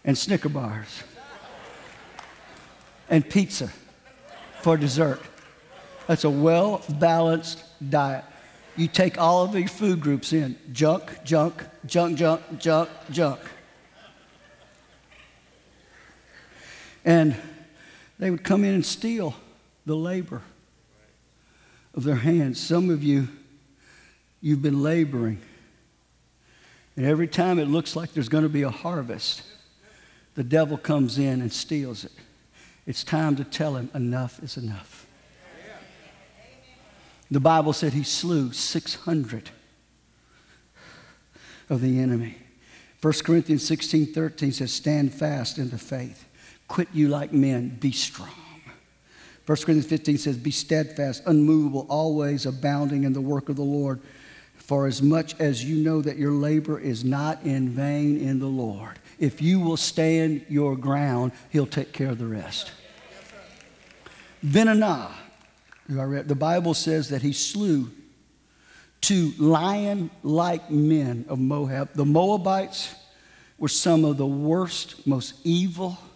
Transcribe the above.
and Snicker bars and pizza for dessert. That's a well-balanced diet. You take all of your food groups in. Junk, junk, junk, junk, junk, junk. And they would come in and steal the labor of their hands. Some of you, you've been laboring. And every time it looks like there's going to be a harvest, the devil comes in and steals it. It's time to tell him enough is enough. The Bible said he slew 600 of the enemy. 1 Corinthians 16:13 says, stand fast in the faith. Quit you like men, be strong. 1 Corinthians 15 says, be steadfast, unmovable, always abounding in the work of the Lord. For as much as you know that your labor is not in vain in the Lord. If you will stand your ground, he'll take care of the rest. Benaiah, who I read, the Bible says that he slew 2 lion-like men of Moab. The Moabites were some of the worst, most evil